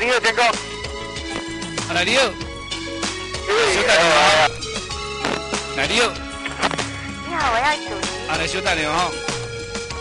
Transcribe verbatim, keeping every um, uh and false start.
你好，天公。 啊，来你好。小等下。来你好。 你好，我要煮鱼。 啊，来小等下吼。